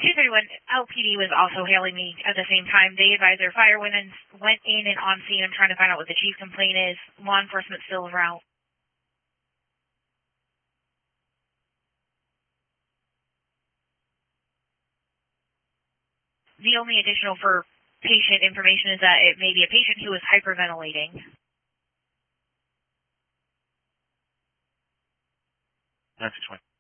231 LPD was also hailing me at the same time. They advised their fire went in and on scene. I'm trying to find out what the chief complaint is. Law enforcement still en route. The only additional for patient information is that it may be a patient who is hyperventilating. That's 20.